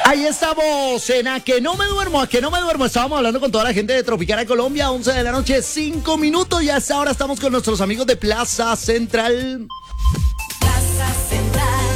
Ahí estamos en A Que No Me Duermo, A Que No Me Duermo. Estábamos hablando con toda la gente de Tropicana Colombia, 11 de la noche, 5 minutos. Y a esta hora estamos con nuestros amigos de Plaza Central. Plaza Central,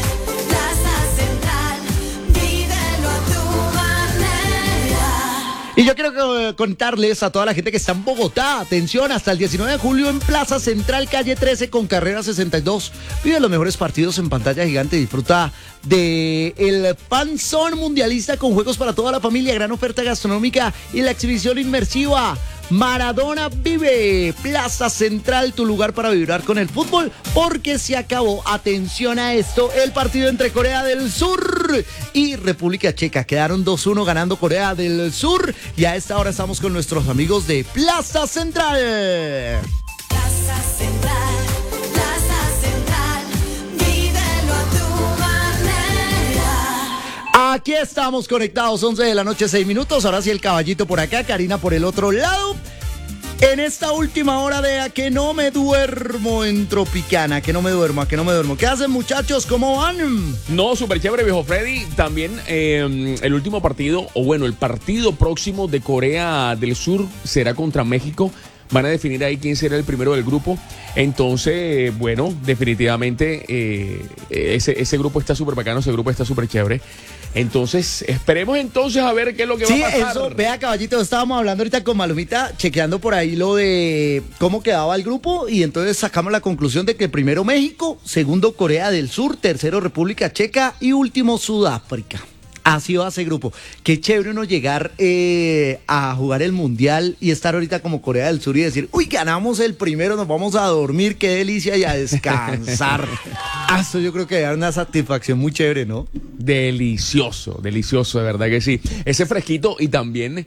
vívelo a tu manera. Y yo quiero contarles a toda la gente que está en Bogotá, atención, hasta el 19 de julio en Plaza Central, calle 13 con carrera 62. Vive los mejores partidos en pantalla gigante, disfruta de el Panzón Mundialista con juegos para toda la familia, gran oferta gastronómica y la exhibición inmersiva. Maradona vive, Plaza Central, tu lugar para vibrar con el fútbol, porque se acabó, atención a esto, el partido entre Corea del Sur y República Checa. Quedaron 2-1 ganando Corea del Sur y a esta hora estamos con nuestros amigos de Plaza Central. Plaza Central, vívelo a tu manera. Aquí estamos conectados, 11 de la noche, 6 minutos. Ahora sí el caballito por acá, Karina por el otro lado. En esta última hora de A Que No Me Duermo en Tropicana, A Que No Me Duermo, A Que No Me Duermo. ¿Qué hacen, muchachos? ¿Cómo van? No, súper chévere, viejo Freddy. También el último partido, o bueno, el partido próximo de Corea del Sur será contra México. Van a definir ahí quién será el primero del grupo. Entonces, bueno, definitivamente ese grupo está súper bacano, ese grupo está súper chévere. Entonces, esperemos entonces a ver qué es lo que va a pasar. Sí, eso, vea, caballito, estábamos hablando ahorita con Malumita, chequeando por ahí lo de cómo quedaba el grupo, y entonces sacamos la conclusión de que primero México, segundo Corea del Sur, tercero República Checa y último Sudáfrica. Así va ese grupo. Qué chévere uno llegar a jugar el Mundial y estar ahorita como Corea del Sur y decir, uy, ganamos el primero, nos vamos a dormir, qué delicia, y a descansar. Eso yo creo que da una satisfacción muy chévere, ¿no? Delicioso, delicioso, de verdad que sí. Ese fresquito y también...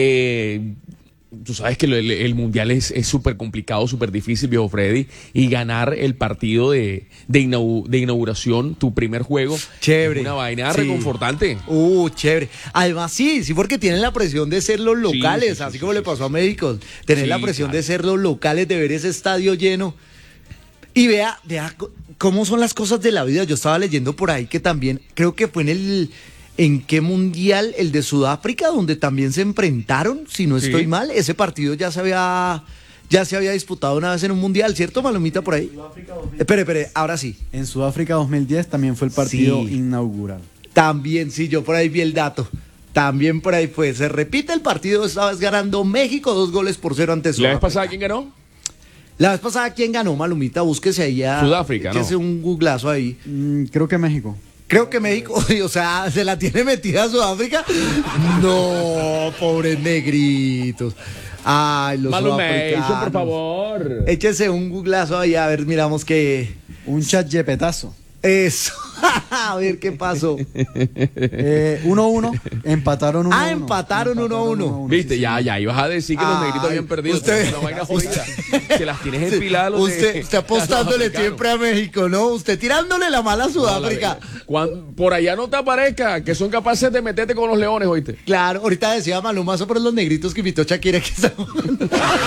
tú sabes que el Mundial es súper complicado, súper difícil, viejo Freddy, y ganar el partido de inauguración, tu primer juego, chévere, es una vaina sí, reconfortante. Chévere. Además, sí, porque tienen la presión de ser los locales, sí, así como le pasó a México, tener la presión de ser los locales, de ver ese estadio lleno. Y vea cómo son las cosas de la vida. Yo estaba leyendo por ahí que también, creo que fue ¿en qué mundial? El de Sudáfrica, donde también se enfrentaron, si no estoy mal. Ese partido ya se había disputado una vez en un mundial, ¿cierto, Malumita, por ahí? Espere, ahora sí. En Sudáfrica 2010 también fue el partido Sí. inaugural. También, sí, yo por ahí vi el dato. También por ahí fue. Se repite el partido, esta vez ganando México 2-0 ante Sudáfrica. ¿La vez pasada quién ganó? La vez pasada, ¿quién ganó, Malumita? Búsquese ahí a... Sudáfrica, ¿no? Échese un googlazo ahí. Creo que México. Creo que México, o sea, ¿se la tiene metida a Sudáfrica? No, pobres negritos. Ay, los Malumation, sudafricanos. por favor. Échese un googlazo ahí, a ver, miramos qué... Un chat-yepetazo. Eso, a ver qué pasó. 1-1, empataron 1-1. Empataron 1-1. Viste, ya ibas a decir que los Ay, negritos habían perdido. usted- Una vaina jodida. Que las tienes enfiladas. Usted apostándole africanos. siempre a México, ¿no? Usted tirándole la mala a Sudáfrica. Por allá no te aparezca, que son capaces de meterte con los leones, ¿oíste? Claro, ahorita decía Malumazo por los negritos que invitó Shakira que está jugando.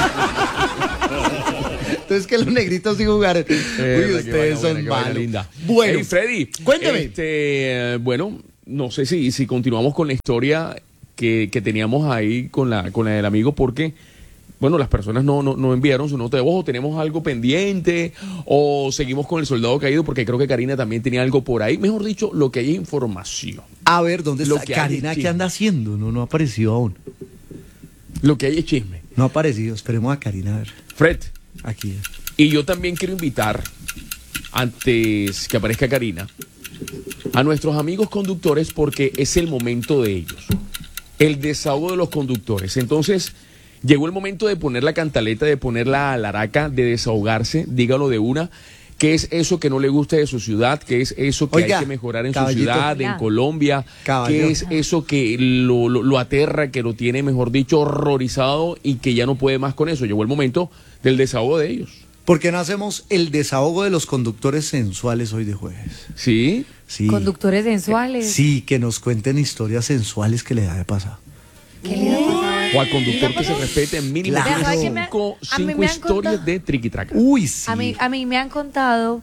Entonces que los negritos sí jugaron. Uy, ustedes son malos. Linda. Bueno, Hey, Freddy, cuénteme. Bueno, no sé si continuamos con la historia que teníamos ahí con la del amigo, porque bueno, las personas no enviaron su nota de voz, o tenemos algo pendiente, o seguimos con el soldado caído, porque creo que Karina también tenía algo por ahí. Mejor dicho, lo que hay es información. A ver, ¿dónde Lo está que hay Karina? es ¿Qué chisme. anda haciendo? No ha aparecido aún. Lo que hay es chisme. No ha aparecido. Esperemos a Karina a ver. Fred, Aquí. y yo también quiero invitar, antes que aparezca Karina, a nuestros amigos conductores, porque es el momento de ellos. El desahogo de los conductores. Entonces, llegó el momento de poner la cantaleta, de poner la alaraca, de desahogarse, dígalo de una. ¿Qué es eso que no le gusta de su ciudad? ¿Qué es eso que Oiga, hay que mejorar en caballito. su ciudad, en Colombia? Caballo. ¿Qué es eso que lo aterra, que lo tiene, mejor dicho, horrorizado y que ya no puede más con eso? Llegó el momento del desahogo de ellos. ¿Por qué no hacemos el desahogo de los conductores sensuales hoy de jueves? ¿Sí? Sí. Conductores sensuales. Sí, que nos cuenten historias sensuales que le da de pasar. ¿Qué le da pasar? O al conductor que se respete en mínimo Claro. ¿Sabe qué me- cinco a mí me han historias contado- de triquitraca. Uy, sí. A mí me han contado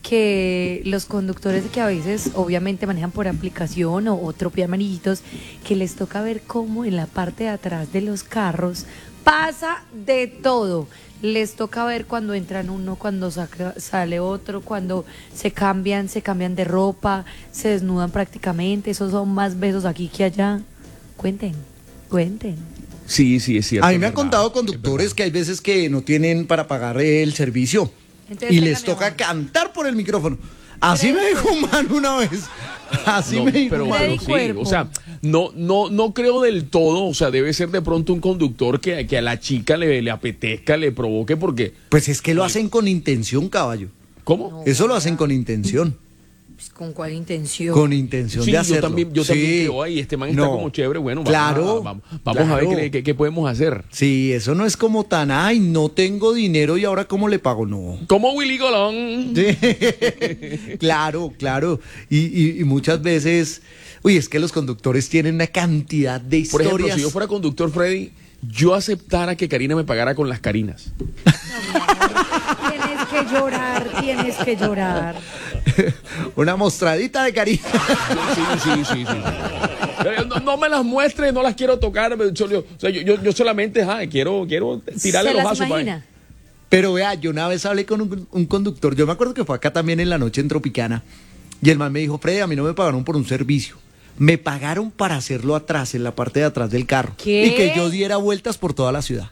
que los conductores que a veces obviamente manejan por aplicación o tropean amarillitos, que les toca ver cómo en la parte de atrás de los carros pasa de todo. Les toca ver cuando entran uno, cuando sale otro, cuando se cambian de ropa, se desnudan prácticamente. Esos son más besos aquí que allá. Cuenten. Sí, sí, es cierto. A mí me es han verdad, contado es conductores verdad. que hay veces que no tienen para pagar el servicio Entonces, y les tráigame toca agua. cantar por el micrófono. Así me dijo un man una vez. Así No, me dijo pero un man. Freddy sí, Cuerpo. o sea, no creo del todo, o sea, debe ser de pronto un conductor que a la chica le apetezca, le provoque, porque, Pues es que lo hacen con intención, caballo. ¿cómo? Eso lo hacen con intención. Pues, ¿con cuál intención? Con intención Sí, de hacerlo. yo también Sí. creo, ay, este man está No. como chévere, bueno, Claro, vamos a ver claro. qué podemos hacer. Sí, eso no es como tan, ay, no tengo dinero y ahora cómo le pago, no. Como Willy Colón. Sí. Claro. Y muchas veces, uy, es que los conductores tienen una cantidad de Por historias. ejemplo, si yo fuera conductor, Freddy, yo aceptara que Karina me pagara con las Carinas. Tienes que llorar. Una mostradita de cariño. Sí. No me las muestre, no las quiero tocar. Yo solamente quiero tirarle ¿Se los las vasos. imagina? Pero vea, yo una vez hablé con un conductor, yo me acuerdo que fue acá también en la noche en Tropicana, y el man me dijo, Freddy, a mí no me pagaron por un servicio, me pagaron para hacerlo atrás, en la parte de atrás del carro, ¿Qué? y que yo diera vueltas por toda la ciudad.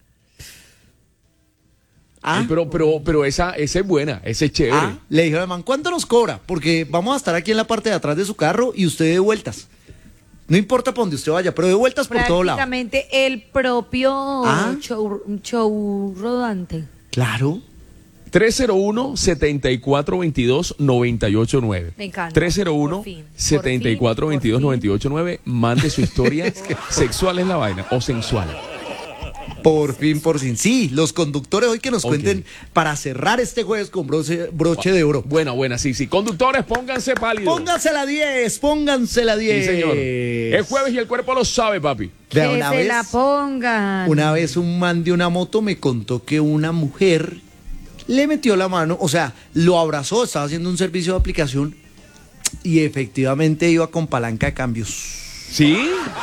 Ah, Pero esa es buena, esa es chévere. le dije al man, ¿cuánto nos cobra? Porque vamos a estar aquí en la parte de atrás de su carro y usted de vueltas. No importa para donde usted vaya, pero de vueltas por todo lado. Prácticamente el propio Ah. show rodante. Claro. 301-7422-989. Me encanta. Por fin. 301-7422-989. Mande su historia sexual es la vaina o sensual. Por fin. Sí, los conductores hoy que nos Ok. cuenten para cerrar este jueves con broche de oro. Buena, sí. Conductores, pónganse pálidos. Pónganse la 10, pónganse la 10. Sí, señor. Es jueves y el cuerpo lo sabe, papi. Vea, Que una se vez- la pongan. Una vez un man de una moto me contó que una mujer le metió la mano, o sea, lo abrazó, estaba haciendo un servicio de aplicación y efectivamente iba con palanca de cambios. ¿Sí?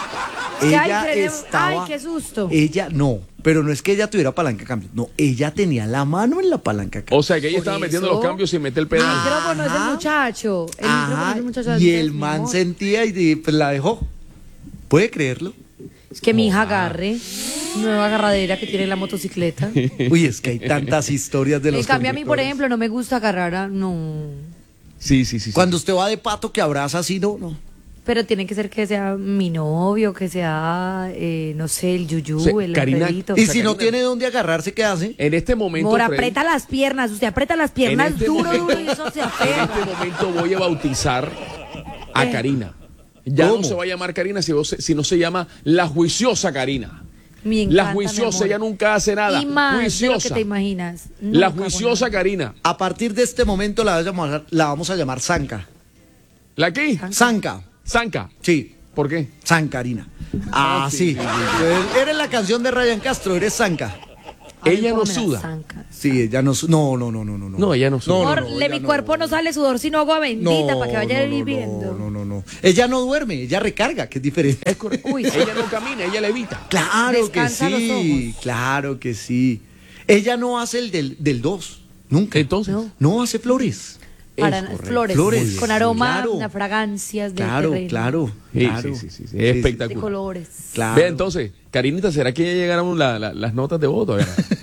Ella Ay, estaba. qué susto. Ella no, pero no es que ella tuviera palanca de cambios, no, ella tenía la mano en la palanca de cambios. O sea, que ella Por estaba eso. metiendo los cambios sin meter el El pedal. micrófono es el muchacho. El micrófono Ajá, es el muchacho. y Entonces, el mi man amor, sentía y pues, la dejó. ¿Puede creerlo? Es que mi hija agarre. Nueva agarradera que tiene la motocicleta. Uy, es que hay tantas historias de los En cambio, a mí, por conductores. ejemplo, no me gusta agarrar no. Sí. Cuando usted va de pato que abraza así, no. Pero tiene que ser que sea mi novio, que sea, no sé, el yuyú, O sea, el Karina, Alfredito. Y sea, si no Karina- tiene dónde agarrarse, ¿qué hace? En este momento, Mora, Freddy, aprieta las piernas. Usted aprieta las piernas este duro momento- y eso se en aferra. este momento voy a bautizar a Karina. Ya ¿Cómo? no se va a llamar Karina, sino se llama la juiciosa Karina. Me encanta, La mi juiciosa, amor. ella nunca hace nada. Y más de lo que Juiciosa. te imaginas. La Nunca, juiciosa bueno. Karina. A partir de este momento la vamos a llamar Zanca. ¿La qué? Zanca. Zanca. Sí, ¿Por qué? Zancarina. Ah, sí. Eres la canción de Ryan Castro, eres Zanca. Ay, Ella no póngame la suda. zanca. Sí, ella no. No. No, ella no suda. Amor, de mi cuerpo no sale sudor, sino agua bendita para que vaya viviendo. No. Ella no duerme, ella recarga, que es diferente. Uy, sí. Ella no camina, ella levita. Claro que Descansa los sí, ojos. claro que sí. Ella no hace el del 2, nunca. Entonces, No. No hace flores. Para correcto. flores, Flores, con aroma, claro. unas fragancias de Claro, terreno, claro. Sí, claro. sí. de Espectacular. colores. Claro. Vea, entonces, Karinita, ¿será que ya llegaron las notas de voto?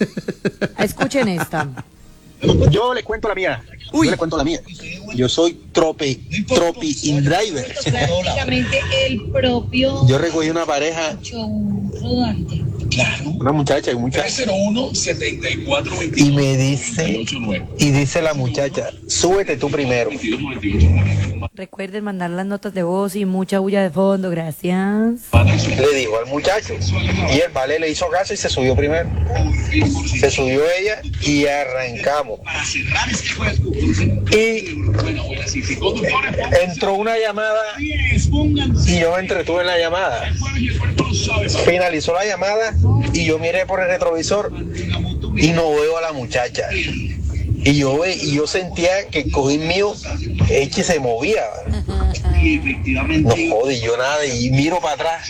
Escuchen esta. Yo le cuento la mía. Uy. Yo le cuento la mía. Yo soy tropi in-driver. Prácticamente el propio Yo recogí una pareja, show rodante. una muchacha, y me dice, y dice la muchacha, súbete tú primero. Recuerden mandar las notas de voz y mucha bulla de fondo, gracias. Le dijo al muchacho. Y el vale le hizo caso y se subió primero. Se subió ella y arrancamos. Y entró una llamada y yo me entretuve en la llamada. Finalizó la llamada y yo miré por el retrovisor y no veo a la muchacha. Y yo sentía que el cojín mío es que se movía. No jode, yo nada, y miro para atrás.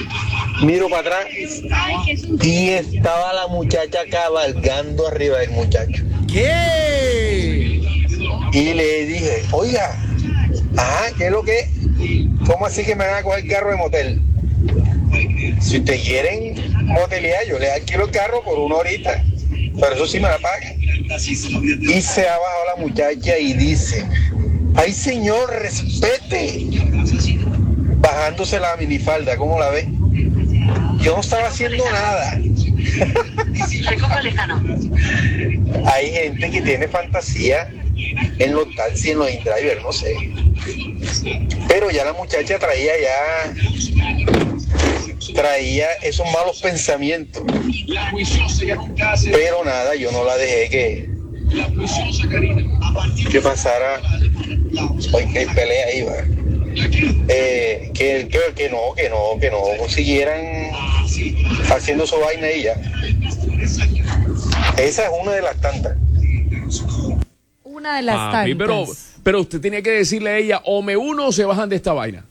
Y estaba la muchacha cabalgando arriba del muchacho. ¿Qué? Y le dije, oiga, ¿qué es lo que es? ¿Cómo así que me van a coger el carro de motel? Si ustedes quieren motelear, yo les alquilo el carro por 1 horita, pero eso sí me la pagan. Y se ha bajado la muchacha y dice, ay señor, respete. Bajándose la minifalda, ¿cómo la ve? Yo no estaba haciendo nada. Hay gente que tiene fantasía en los taxis, en los in-driver, no sé. Pero ya la muchacha traía esos malos pensamientos. Pero nada, yo no la dejé que pasara. Hoy que hay pelea ahí, va. Que no siguieran haciendo su vaina ahí ya. Esa es una de las tantas. Una de las Papi, tantas. pero usted tenía que decirle a ella, o me uno o se bajan de esta vaina.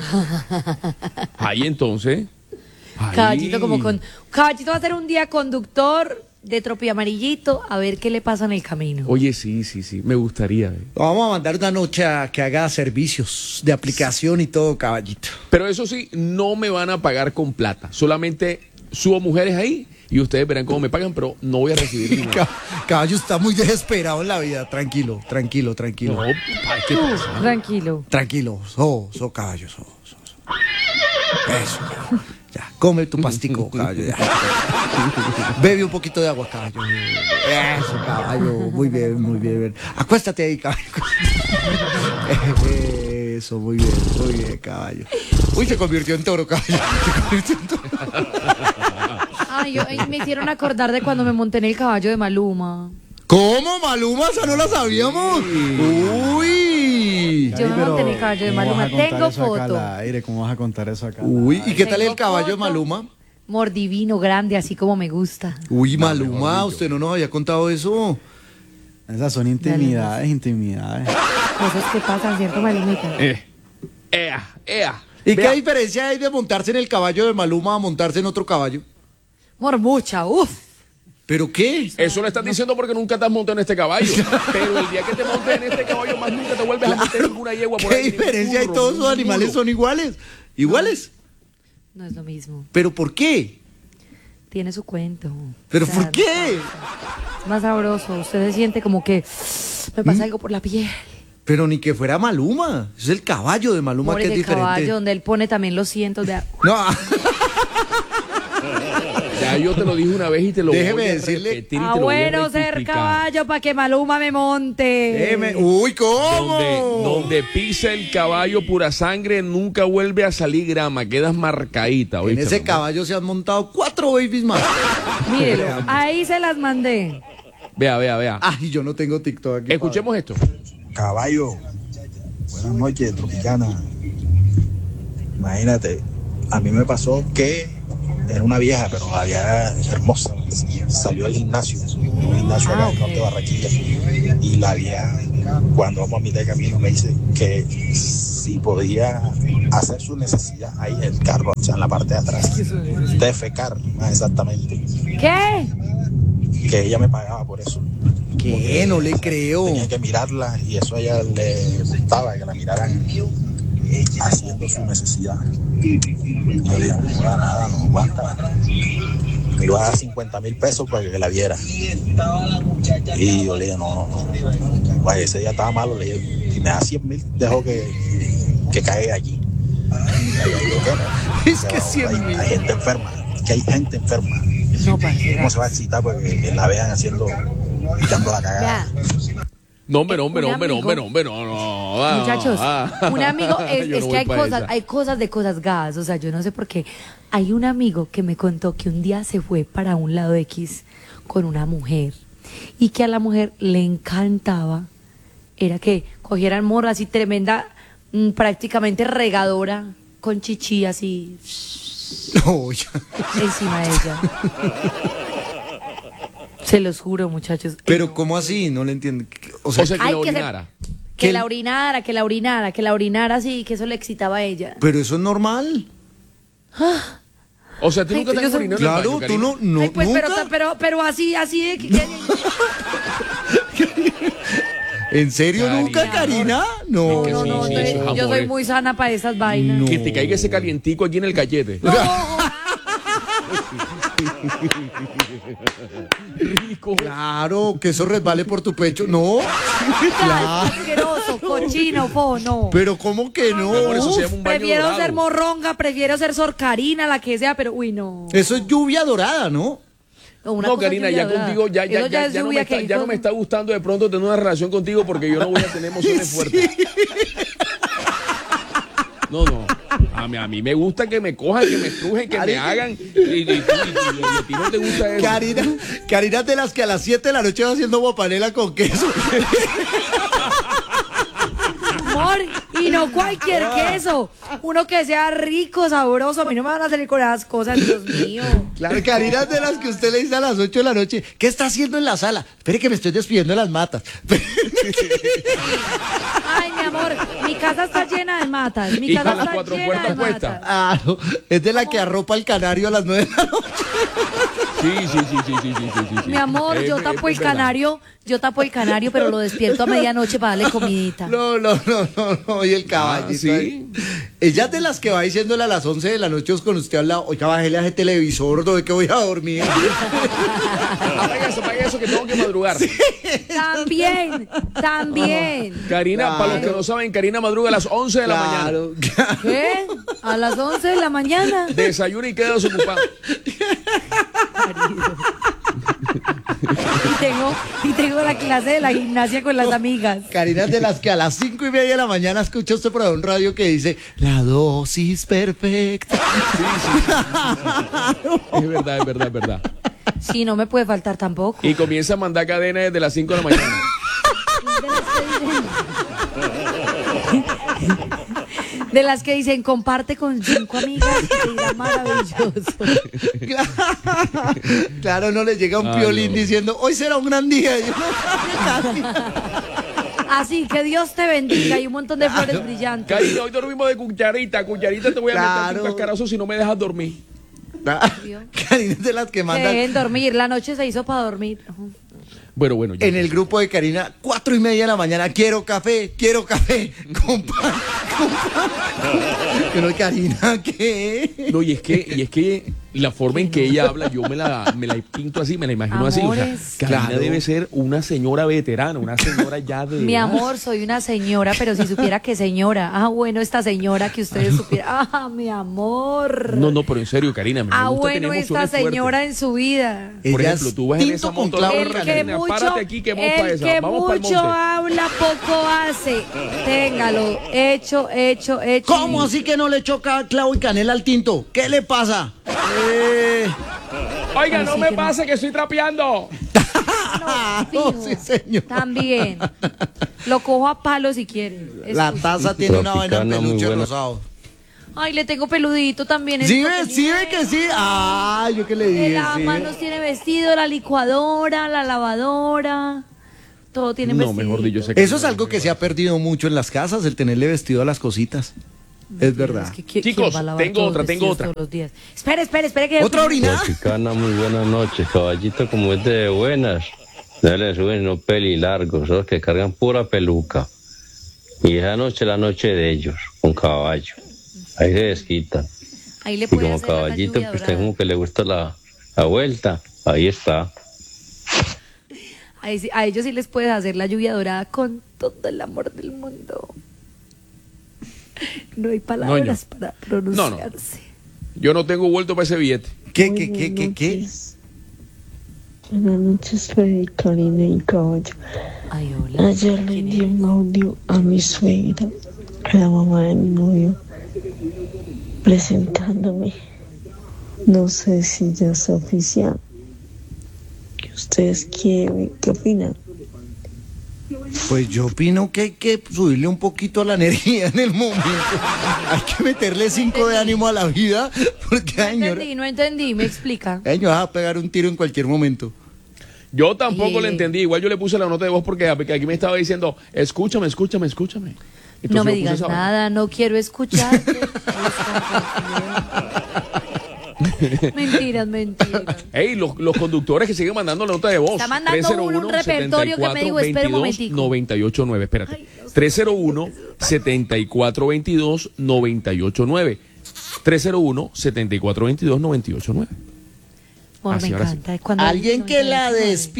Ahí entonces. Ahí. Caballito va a ser un día conductor de Tropi Amarillito, a ver qué le pasa en el camino. Oye, sí, me gustaría. Vamos a mandar una noche a que haga servicios de aplicación y todo, caballito. Pero eso sí, no me van a pagar con plata. Solamente subo mujeres ahí y ustedes verán cómo me pagan, pero no voy a recibir dinero. Caballo está muy desesperado en la vida. Tranquilo. No, ay, ¿qué pasa? Tranquilo. So caballo, so. Eso. Ya, come tu pastico, caballo. Ya. Bebe un poquito de agua, caballo. Eso, caballo. Muy bien. Acuéstate ahí, caballo. Eso, muy bien, caballo. Uy, se convirtió en toro, caballo. Ay, me hicieron acordar de cuando me monté en el caballo de Maluma. ¿Cómo, Maluma? ¿Esa no la sabíamos? Uy. Yo me monté en el caballo de Maluma. Tengo foto. ¿Cómo vas a contar eso acá? Uy, ¿y qué tal Tengo el caballo de foto. Maluma? Mordivino, grande, así como me gusta. Uy, Maluma, usted no nos había contado eso. Esas son intimidades. Cosas que pasan, ¿cierto, Malumita? ¡Ea! ¿Y Vea, qué diferencia hay de montarse en el caballo de Maluma a montarse en otro caballo? Mormucha, uff. ¿Pero qué? Eso lo estás diciendo porque nunca te has montado en este caballo. Pero el día que te montes en este caballo, más nunca te vuelves a montar en ninguna yegua por ¿Qué ahí. ni diferencia hay? burro, Todos ni los animales burro. son iguales. ¿Iguales? No es lo mismo. ¿Pero por qué? Tiene su cuento. ¿Pero O sea, por qué? Es más sabroso. Usted se siente como que me pasa algo por la piel. Pero ni que fuera Maluma. Es el caballo de Maluma Por que es ese diferente. caballo donde él pone también los cientos de... No, Ya yo te lo dije una vez y te lo Déjeme voy a decirle- repetir y te lo voy a bueno ser rectificar. caballo para que Maluma me monte. Uy, ¿cómo? Donde pisa el caballo pura sangre, nunca vuelve a salir grama, quedas marcadita. En ¿oíste, ese mamá? caballo se han montado 4 babies más. Mírelo, ahí se las mandé. Vea. Ay, yo no tengo TikTok aquí. Escuchemos esto. Caballo, buenas noches, Tropicana. Imagínate, a mí me pasó que era una vieja, pero la vieja era hermosa. Salió al gimnasio, un gimnasio acá en el norte de Barranquilla. Y la vieja, cuando vamos a mitad de camino, me dice que si podía hacer su necesidad ahí en el carro, o sea, en la parte de atrás, defecar, más exactamente, ¿Qué? que ella me pagaba por eso. ¿Qué? No le creo. Tenía que mirarla y eso a ella le gustaba, que la miraran haciendo su necesidad. Y yo dije, no da nada, no aguanta. Me iba a dar 50,000 pesos para que la viera. Y yo le dije, no. Pues ese día estaba malo, le dije, si me da 100,000, dejo que caiga allí. Y ella dijo que no. Es que 100,000. Hay gente enferma, que hay gente enferma. No, parcera. ¿Cómo se va a excitar porque la vean echando la cagada? Vea, No, hombre, Un no. muchachos, un amigo, Yo es no que voy hay pa' cosas, esa. hay cosas de cosas gas, o sea, yo no sé por qué. Hay un amigo que me contó que un día se fue para un lado X con una mujer y que a la mujer le encantaba, era que cogieran morra así tremenda, prácticamente regadora, con chichi así No, ya. encima de ella. Se los juro, muchachos. Pero ¿cómo así? No le entiendo. O sea, O sea, que Ay, la que se- orinara. Que ¿Qué? la orinara, que la orinara, que la orinara así, que eso le excitaba a ella. pero eso es normal. O sea, tú Ay, nunca te yo has soy- orinado en el Claro, baño, tú Karina? no, Ay, pues, nunca. pero así de ¿En serio Karina, nunca, Karina? No. Que No, sí, no, sí, entonces, esos yo soy amores. muy sana para esas vainas. No. Que te caiga ese calientico aquí en el gallete. Rico. Claro, que eso resbale por tu pecho. No. Claro. Asqueroso, cochino, no. Pero ¿cómo que no? Mi amor, eso se llama un baño Prefiero dorado. ser morronga, prefiero ser sorcarina, la que sea, pero uy, no. Eso es lluvia dorada, ¿no? Una No, cosa Karina, lluvia ya dorada. contigo, ya Eso es no me lluvia está, que ya no me está gustando de pronto tener una relación contigo porque yo no voy a tener emociones fuertes. No, no. A mí me gusta que me cojan, que me estrujen, que me hagan. Y a ti no te gusta eso. Karina es de las que a las 7 de la noche va haciendo guapanela con queso. Amor, y no cualquier Ah. queso. Uno que sea rico, sabroso. A mí no me van a salir con esas cosas, Dios mío. Claro, Karina es de las que usted le dice a las 8 de la noche, ¿qué está haciendo en la sala? Espere que me estoy despidiendo de las matas. Ay, mi amor, mi casa está llena de matas. Mi Y casa con las está 4 llena puertas de puestas. matas. Ah, no, es de la que arropa al canario a las 9 de la noche. Sí. Mi amor, yo tapo el canario, pero lo despierto a medianoche para darle comidita. No, y el caballito. ¿sí? ahí. Ella es de las que va diciéndole a las 11 de la noche con usted al lado, oiga, bájele a ese televisor, ¿no? ¿De que voy a dormir? Apaga eso que tengo que madrugar. También. Karina, Claro. para los que no saben, Karina madruga a las 11 de la mañana. Claro. ¿Qué? A las 11 de la mañana. Desayuna y queda desocupado. Y tengo la clase de la gimnasia con las amigas. Karina es de las que a las 5:30 de la mañana escucha usted por ahí un radio que dice, la dosis perfecta. Es verdad. Sí, no me puede faltar tampoco. Y comienza a mandar cadenas desde las 5 de la mañana. De las que dicen, comparte con 5 amigas y te irá maravilloso. Claro, no le llega un piolín no. diciendo, hoy será un gran día. Y uno, casi. Así que Dios te bendiga y un montón de flores brillantes. Karina, hoy dormimos de cucharita. Cucharita te voy a meter Claro. un cascarazo si no me dejas dormir. Karina es de las que mandan Dejen dormir, la noche se hizo para dormir. Bueno, ya. en el grupo de Karina, 4:30 de la mañana, quiero café, con pan. Pero Karina, ¿qué? No, y es que la forma en que ella habla, yo me la pinto así, me la imagino así. O sea, Amores. Karina Claro. debe ser una señora veterana, una señora ya de. Mi edad. amor, soy una señora, pero si supiera que señora. Ah, bueno, esta señora que ustedes supieran. Ah, mi amor. No, pero en serio, Karina, me Ah, gusta tener bueno, esta emociones fuertes. señora en su vida. Por Ella ejemplo, es tú vas en tinto esa con moto, clavo la en El la que Karina, mucho, párate aquí que vamos para el esa, que vamos para el mucho monte. habla, poco hace. Téngalo, hecho. ¿Cómo así que no le choca clavo y canela al tinto? ¿Qué le pasa? Oiga, Ay, no sí, me que no. pase que estoy trapeando. No, sí, señor. También. Lo cojo a palo si quiere. La taza tiene una vaina en Tropicana, muy peluche buena. rosado. Ay, le tengo peludito también. ¿Sí es ve? porque ¿Sí tiene- ve que sí? Ah, yo que le dije. El sí. lavamanos tiene vestido, la licuadora, la lavadora. Todo tiene No, vestido. mejor dicho, yo sé que Eso es algo que se ha perdido mucho en las casas, el tenerle vestido a las cositas. Es verdad. Chicos, ¿quién va a lavar tengo todos otra, los tengo vestidos otra. todos los días? Espere que... ¿Otra orina? Tropicana, muy buenas noches. Caballito, como es de buenas, no le suben no pelilargos, esos que cargan pura peluca. Y esa noche la noche de ellos, con caballo. Ahí se desquitan. Ahí le Y puede como hacer la caballito, lluvia pues usted dorada. como que le gusta la vuelta. Ahí está. Ahí sí- a ellos sí les puedes hacer la lluvia dorada con todo el amor del mundo. No hay palabras para pronunciarse. Yo no tengo vuelto para ese billete. ¿Qué? Buenas noches, Freddy, Karina y Caballo. Ay, hola. Ayer le di un audio a mi suegra, la mamá de mi novio, presentándome. No sé si ya es oficial. ¿Qué ustedes quieren? ¿Qué opinan? Pues yo opino que hay que subirle un poquito a la energía en el momento. Hay que meterle 5 de ánimo a la vida, porque ay, señora, No entendí, me explica. ay, me vas a pegar un tiro en cualquier momento. Yo tampoco le entendí. Igual yo le puse la nota de voz porque aquí me estaba diciendo, escúchame. Entonces No me yo puse digas esa vaina. nada, no quiero escucharte. Mentiras. Ey, los conductores que siguen mandando la nota de voz. Está mandando un repertorio que me dijo, espera un momentico. 989, espérate. 301-7422-989. 301-7422-989. Amor, Así, me ahora sí. encanta. Cuando Alguien que la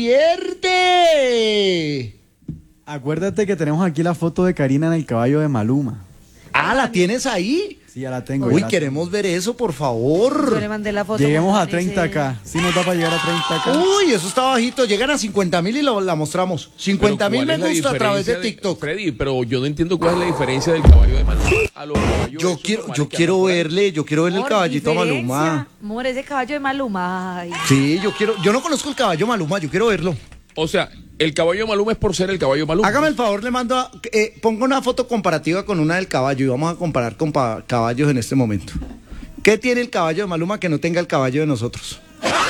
despierte. Acuérdate que tenemos aquí la foto de Karina en el caballo de Maluma. Ah, ¿la tienes ahí? Sí, ya la tengo. Uy, ya la queremos ver eso, por Yo favor. le mandé la foto. Lleguemos a con ese- 30K. Sí nos da para llegar a 30K. Uy, eso está bajito. Llegan a 50,000 y la mostramos. 50,000 me gusta a través de TikTok. Freddy, pero yo no entiendo cuál es la diferencia del caballo de Maluma a los caballos Yo esos quiero normales que verle el Amor, caballito a diferencia. Maluma. Amor, ese caballo de Maluma. Ay. Sí, yo no conozco el caballo Maluma, yo quiero verlo. O sea, el caballo de Maluma es por ser el caballo de Maluma. Hágame el favor, le mando ponga una foto comparativa con una del caballo y vamos a comparar con caballos en este momento. ¿Qué tiene el caballo de Maluma que no tenga el caballo de nosotros?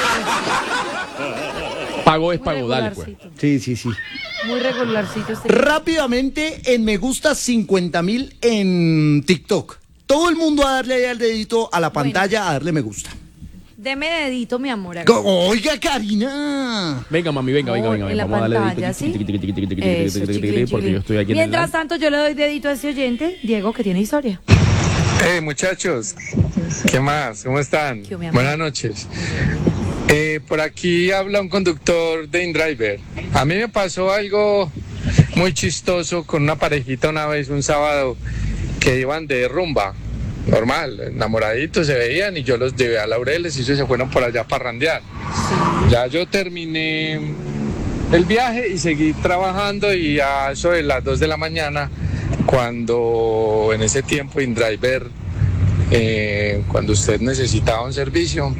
Pago es Muy pago, dale pues. regularcito. Sí. Muy regularcito este. Rápidamente, en me gusta 50,000 en TikTok. Todo el mundo a darle ahí al dedito a la pantalla, a darle me gusta. Deme dedito, mi amor. Oiga, Karina. Venga, mami, venga. En la Vamos a darle pantalla, dedito, ¿sí? tiqui, Eso, porque yo estoy aquí en el Mientras live. tanto, yo le doy dedito a ese oyente, Diego, que tiene historia. Hey muchachos, ¿qué más? ¿Cómo están? ¿Qué, mi amor? Buenas noches. Por aquí habla un conductor de InDriver. A mí me pasó algo muy chistoso con una parejita una vez, un sábado, que iban de rumba. Normal, enamoraditos se veían y yo los llevé a Laureles y ellos se fueron por allá a parrandear. Ya yo terminé el viaje y seguí trabajando y a eso de las 2 de la mañana, cuando en ese tiempo InDriver, cuando usted necesitaba un servicio,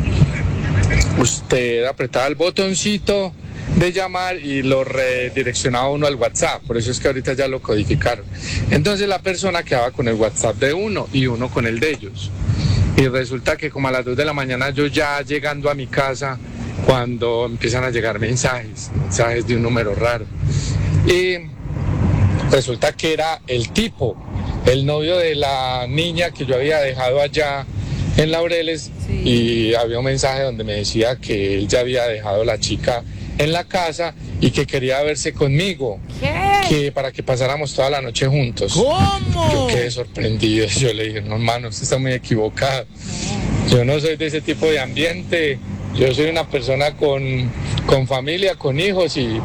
usted apretaba el botoncito de llamar y lo redireccionaba uno al WhatsApp, por eso es que ahorita ya lo codificaron. Entonces la persona quedaba con el WhatsApp de uno y uno con el de ellos. Y resulta que como a las 2 de la mañana yo ya llegando a mi casa, cuando empiezan a llegar mensajes de un número raro. Y resulta que era el tipo, el novio de la niña que yo había dejado allá en Laureles, y había un mensaje donde me decía que él ya había dejado a la chica en la casa y que quería verse conmigo, que para que pasáramos toda la noche juntos. ¿Cómo? Yo quedé sorprendido, yo le dije, no hermano, usted está muy equivocado, yo no soy de ese tipo de ambiente, yo soy una persona con familia, con hijos, y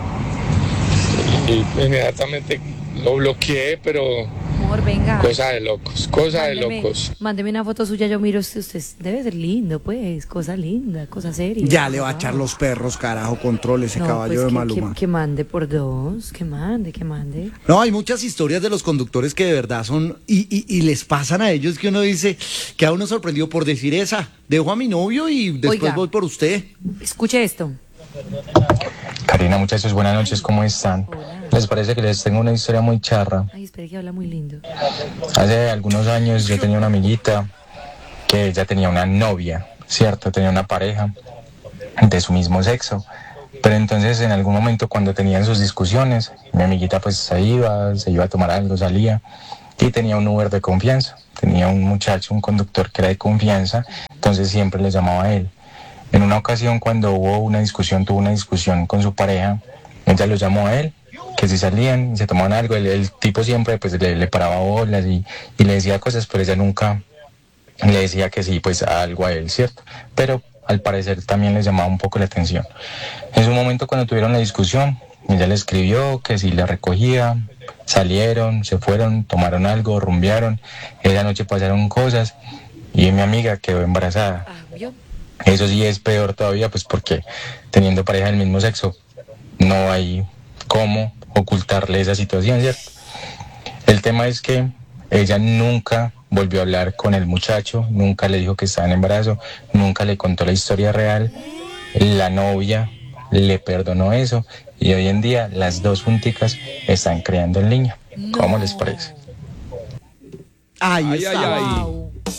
inmediatamente lo bloqueé, pero Amor, venga. cosa de locos. Mándeme una foto suya, yo miro, usted debe ser lindo, pues, cosa linda, cosa seria. Ya le va a echar los perros, carajo, control ese No, caballo pues, de Maluma. que mande por dos, que mande. No, hay muchas historias de los conductores que de verdad son, y les pasan a ellos que uno dice, que a uno sorprendió por decir esa. Dejo a mi novio y después Oiga. voy por usted. Escuche esto. Karina, muchachos, buenas noches, ¿cómo están? ¿Les parece que les tengo una historia muy charra? Ay, espere que habla muy lindo. Hace algunos años yo tenía una amiguita que ella tenía una novia, ¿cierto? Tenía una pareja de su mismo sexo. Pero entonces en algún momento cuando tenían sus discusiones, mi amiguita pues se iba a tomar algo, salía, y tenía un Uber de confianza. Tenía un muchacho, un conductor que era de confianza, entonces siempre le llamaba a él. En una ocasión cuando tuvo una discusión con su pareja, ella lo llamó a él, que si salían y se tomaban algo, el tipo siempre pues le paraba bolas y le decía cosas, pero ella nunca le decía que sí, pues algo a él, ¿cierto? Pero al parecer también les llamaba un poco la atención. En su momento cuando tuvieron la discusión, ella le escribió que si la recogía, salieron, se fueron, tomaron algo, rumbearon, esa noche pasaron cosas y mi amiga quedó embarazada. Eso sí es peor todavía, pues porque teniendo pareja del mismo sexo, no hay cómo ocultarle esa situación, ¿cierto? El tema es que ella nunca volvió a hablar con el muchacho, nunca le dijo que estaba en embarazo, nunca le contó la historia real. La novia le perdonó eso y hoy en día las dos junticas están creando el niño. ¿Cómo les parece? Ahí Ay, está. ay, ay. Wow.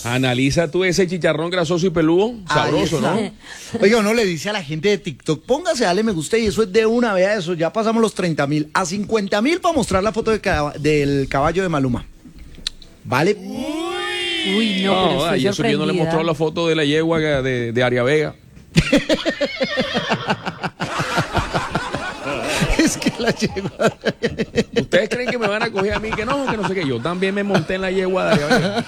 Analiza tú ese chicharrón grasoso y peludo, sabroso, ¿no? Oiga, uno le dice a la gente de TikTok, póngase, dale me gusta y eso es de una, vea eso, ya pasamos los 30.000, a 50.000 para mostrar la foto del caballo de Maluma. ¿Vale? Uy, no, pero estoy y eso que yo no le sorprendida. mostró la foto de la yegua de Aria Vega. Es que la yegua. ¿Ustedes creen que me van a coger a mí? Que no sé qué. Yo también me monté en la yegua de Aria Vega.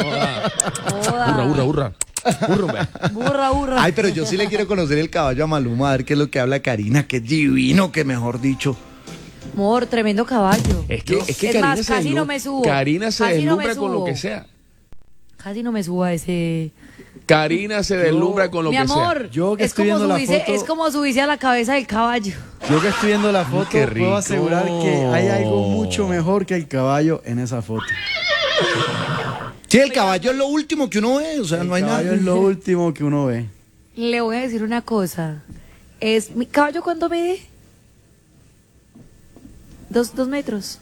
Hurra. Burra. Ay, pero yo sí le quiero conocer el caballo a Maluma, a ver qué es lo que habla Karina, que es divino, que mejor dicho. Amor, tremendo caballo. Es que Es Karina más, se casi no deslumbra- me subo. Karina se Casi no me deslumbra con lo subo. que sea. Casi no me subo a ese... Karina se deslumbra con lo Mi que amor, sea. Yo que es estoy como viendo la subirse, foto- es como subirse a la cabeza del caballo. Yo que estoy viendo la foto, qué rico. puedo asegurar que hay algo mucho mejor que el caballo en esa foto. Sí, el caballo es lo último que uno ve, o sea, no hay El caballo nada. es lo último que uno ve. Le voy a decir una cosa. ¿Mi caballo cuánto mide? 2 metros.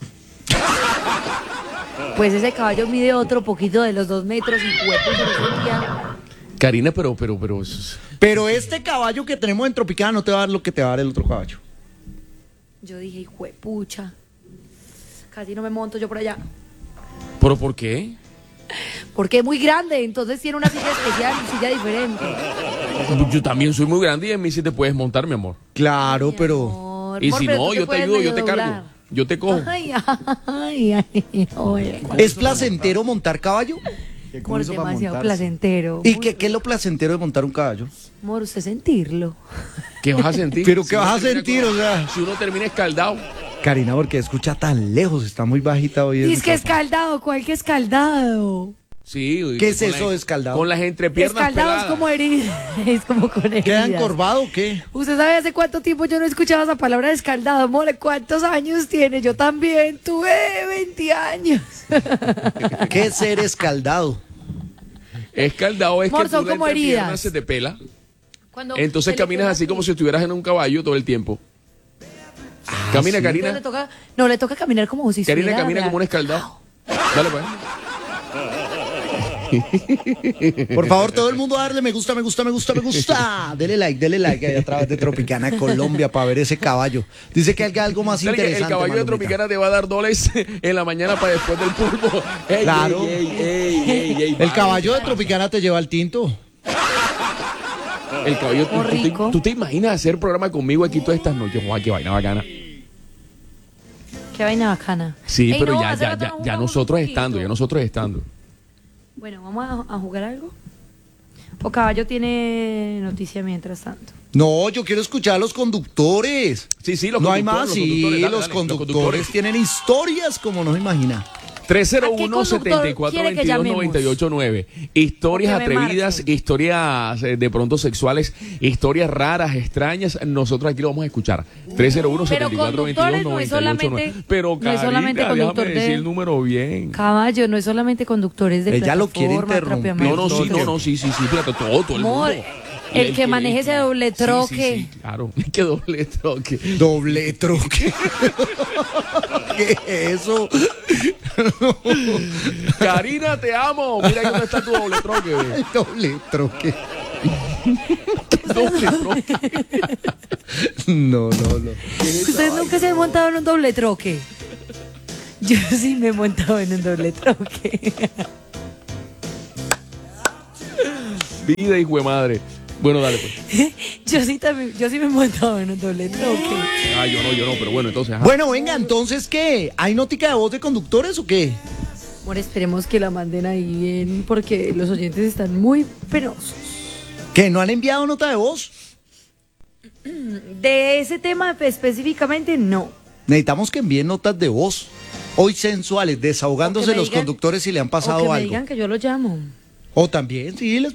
Pues ese caballo mide otro poquito de los 2 metros y cuerpo. Karina, pero. Pero este caballo que tenemos en Tropicana no te va a dar lo que te va a dar el otro caballo. Yo dije, pucha. Casi no me monto yo por allá. ¿Pero por qué? Porque es muy grande, entonces tiene una silla especial, silla diferente. Yo también soy muy grande y en mí sí te puedes montar, mi amor. Claro, pero. Amor, Y amor, si pero no, tú yo te puedes ayudo, yo medio te cargo. doblar. Yo te cojo. Ay, oye. ¿Es placentero montar caballo? Que Amor, hizo para demasiado montarse. placentero. ¿Y qué es lo placentero de montar un caballo? Amor, usted sentirlo. ¿Qué vas a sentir? ¿Pero qué uno vas a termina sentir, o sea? Si uno termina escaldado. Karina, porque escucha tan lejos, está muy bajita hoy. en Dice mi que casa. escaldado, ¿cuál que escaldado? Sí. ¿Qué es con eso de escaldado? Con las entrepiernas Escaldado es peladas. como heridas, es como con heridas. ¿Queda encorvado o qué? ¿Usted sabe hace cuánto tiempo yo no escuchaba esa palabra de escaldado? Amor, ¿cuántos años tiene? Yo también tuve 20 años. ¿Qué es ser escaldado? Escaldado es Amor, que son tú la como entrepierna heridas. se te pela. Cuando Entonces se le caminas pega así como si estuvieras en un caballo todo el tiempo. Camina, ¿sí? Karina. Le toca caminar como si Karina estuviera camina como un escaldado. Dale, pues. Por favor, todo el mundo a darle me gusta. Dele like ahí a través de Tropicana Colombia para ver ese caballo. Dice que hay algo más Dale, que interesante. el caballo de Malumita. Tropicana te va a dar $2 en la mañana para después del pulpo. Ey, Claro. ey, El caballo de Tropicana te lleva al tinto. El caballo, Oh, rico. ¿tú te imaginas hacer programa conmigo aquí todas estas noches? Juan, qué vaina bacana. Qué vaina bacana. Sí, Ey, pero no, ya, hace ya, rato ya, no ya jugamos nosotros un estando, poquito. ya nosotros estando. Bueno, ¿vamos a jugar algo? ¿O caballo tiene noticia mientras tanto? No, yo quiero escuchar a los conductores. Sí, sí, los No hay conductores, más, sí, dale, los dale, conductores tienen historias como no se imagina. 301-7422-989. Historias O que me atrevidas, marquen. historias de pronto sexuales, historias raras, extrañas. Nosotros aquí lo vamos a escuchar. 301-7422-989. Pero no es solamente Karina, déjame conductor de- decir el número bien. Caballo, no es solamente conductores de Ella lo quiere plataforma, interrumpir. atropeamientos. Sí, fíjate, todo el Amor, mundo. el que maneje ese doble troque. Sí, claro, que doble troque. Doble troque. ¿Qué es eso? Karina, te amo. Mira dónde está tu doble troque. Ve. Doble troque. Doble troque. No. ¿Ustedes nunca se han montado en un doble troque? Yo sí me he montado en un doble troque. Vida, hijo de madre. Bueno, dale pues. Yo sí me he montado en un doble troque. Ah, yo no, pero bueno, entonces. ajá. Bueno, venga, entonces, ¿qué? ¿Hay nótica de voz de conductores o qué? Amor, esperemos que la manden ahí bien porque los oyentes están muy penosos. ¿Que no han enviado nota de voz? De ese tema específicamente, no. Necesitamos que envíen notas de voz. Hoy sensuales, desahogándose O que me los digan- conductores si le han O pasado que me algo. digan que yo lo llamo. O también, sí, les